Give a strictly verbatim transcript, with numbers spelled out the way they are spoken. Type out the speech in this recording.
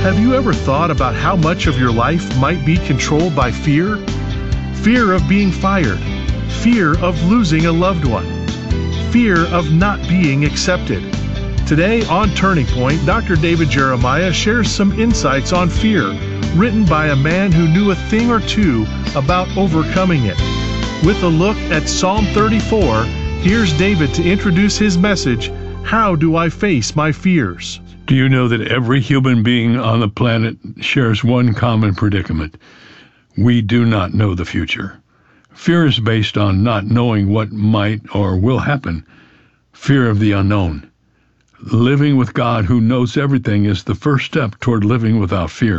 Have you ever thought about how much of your life might be controlled by fear? Fear of being fired, fear of losing a loved one, fear of not being accepted. Today on Turning Point, Doctor David Jeremiah shares some insights on fear, written by a man who knew a thing or two about overcoming it. With a look at Psalm thirty-four, here's David to introduce his message, How Do I Face My Fears? Do you know that every human being on the planet shares one common predicament? We do not know the future. Fear is based on not knowing what might or will happen. Fear of the unknown. Living with God, who knows everything, is the first step toward living without fear.